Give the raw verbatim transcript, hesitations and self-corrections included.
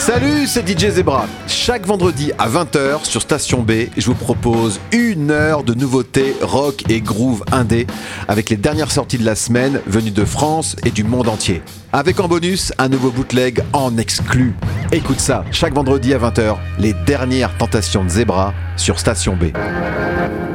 Salut, c'est D J Zebra. Chaque vendredi à vingt heures sur Station B, je vous propose une heure de nouveautés rock et groove indé avec les dernières sorties de la semaine venues de France et du monde entier. Avec en bonus un nouveau bootleg en exclu. Écoute ça, chaque vendredi à vingt heures, les dernières tentations de Zebra sur Station B.